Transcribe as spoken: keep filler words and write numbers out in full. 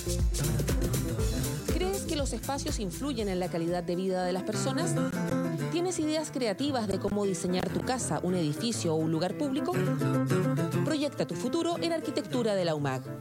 ¿Crees que los espacios influyen en la calidad de vida de las personas? ¿Tienes ideas creativas de cómo diseñar tu casa, un edificio o un lugar público? Proyecta tu futuro en Arquitectura de la U M A G.